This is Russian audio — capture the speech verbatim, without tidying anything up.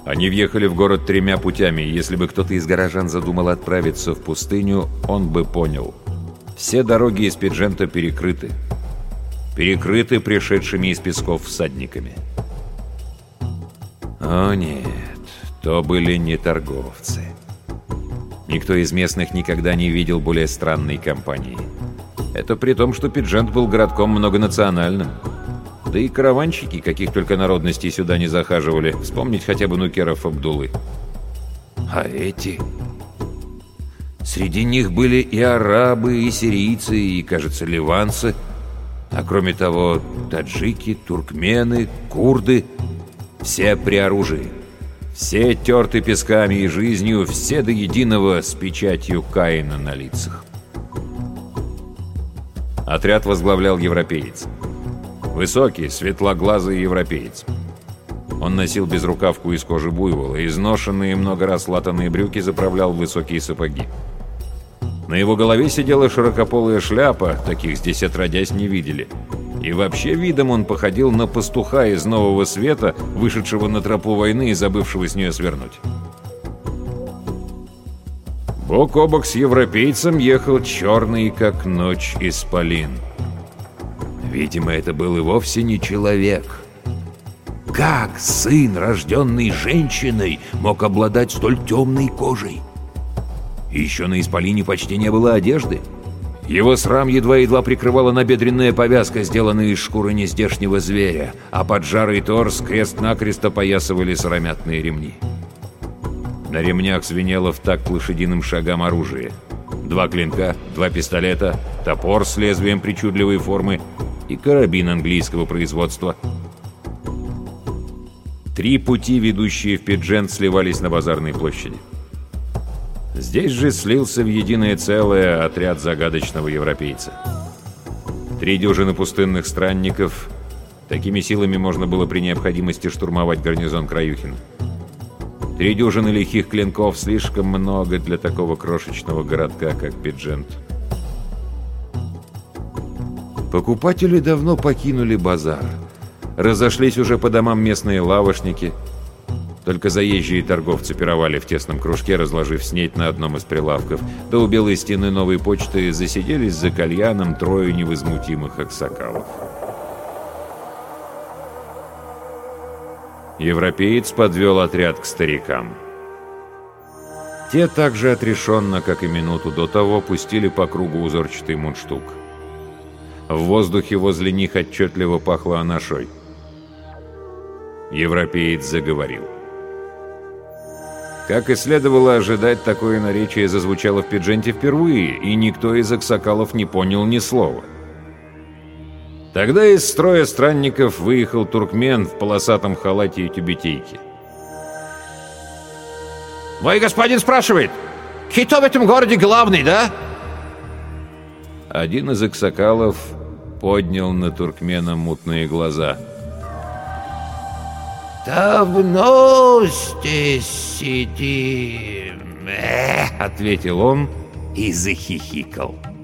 Они въехали в город тремя путями, и если бы кто-то из горожан задумал отправиться в пустыню, он бы понял. Все дороги из Пиджента перекрыты. Перекрыты пришедшими из песков всадниками. О нет, то были не торговцы. Никто из местных никогда не видел более странной компании. Это при том, что Пиджент был городком многонациональным. Да и караванщики, каких только народностей сюда не захаживали, вспомнить хотя бы нукеров Абдулы. А эти... Среди них были и арабы, и сирийцы, и, кажется, ливанцы. А кроме того, таджики, туркмены, курды. Все при оружии. Все терты песками и жизнью, все до единого с печатью Каина на лицах. Отряд возглавлял европеец. Высокий, светлоглазый европеец. Он носил безрукавку из кожи буйвола, изношенные много раз латаные брюки заправлял в высокие сапоги. На его голове сидела широкополая шляпа, таких здесь отродясь не видели. И вообще видом он походил на пастуха из Нового Света, вышедшего на тропу войны и забывшего с нее свернуть. Бок о бок с европейцем ехал черный, как ночь, исполин. Видимо, это был и вовсе не человек. Как сын, рожденный женщиной, мог обладать столь темной кожей? И еще на исполине почти не было одежды. Его срам едва-едва прикрывала набедренная повязка, сделанная из шкуры нездешнего зверя, а поджарый торс крест-накрест опоясывали сыромятные ремни. На ремнях звенело в такт лошадиным шагам оружие. Два клинка, два пистолета, топор с лезвием причудливой формы и карабин английского производства. Три пути, ведущие в Пиджент, сливались на базарной площади. Здесь же слился в единое целое отряд загадочного европейца. Три дюжины пустынных странников. Такими силами можно было при необходимости штурмовать гарнизон Краюхина. Три дюжины лихих клинков слишком много для такого крошечного городка, как Пиджент. Покупатели давно покинули базар. Разошлись уже по домам местные лавошники. Только заезжие торговцы пировали в тесном кружке, разложив снеть на одном из прилавков. Да у белой стены новой почты засиделись за кальяном трое невозмутимых аксакалов. Европеец подвел отряд к старикам. Те так же отрешенно, как и минуту до того, пустили по кругу узорчатый мундштук. В воздухе возле них отчетливо пахло анашой. Европеец заговорил. Как и следовало ожидать, такое наречие зазвучало в Пидженте впервые, и никто из аксакалов не понял ни слова. Тогда из строя странников выехал туркмен в полосатом халате и тюбетейке. «Мой господин спрашивает, кто в этом городе главный, да?» Один из аксакалов поднял на туркмена мутные глаза. «Давно здесь сидим», — ответил он и захихикал.